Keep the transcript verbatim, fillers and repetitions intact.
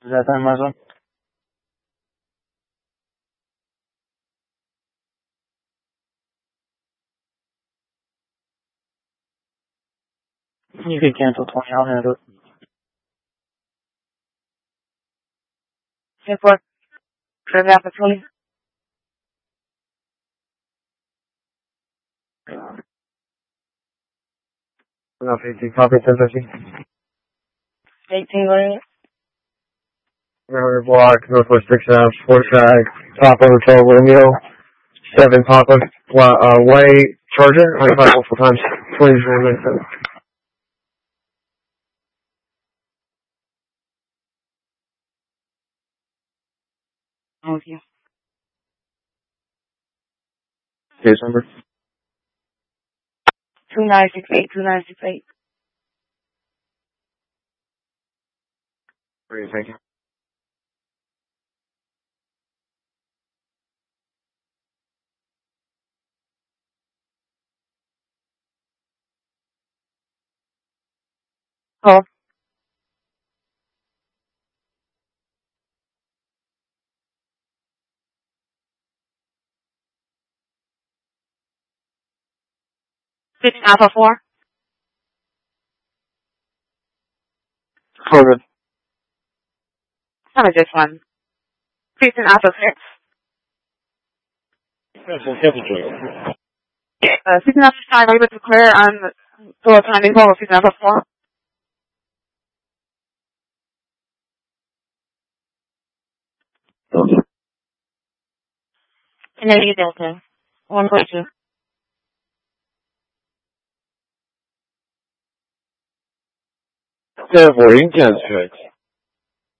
Is that time, Muslim? You can cancel twenty. I'll handle it. ten four. Turn it up to twenty. Enough eighteen. Copy ten fifty. eighteen going. River Block, Northwest six Ave, Sport Track, Papa Hotel Romeo, seven Papa, uh, White Charger, twenty-five multiple times, twenty-four minutes. Thank you. Case number? two nine six eight, two nine six eight. Great, thank you. Oh. Six Alpha four. Hold it. How is this one? Six Alpha six. Uh, six Alpha five. Are you able to clear on door timing call six Alpha four? Canadian Delta. One point two. ten four, you can cancel.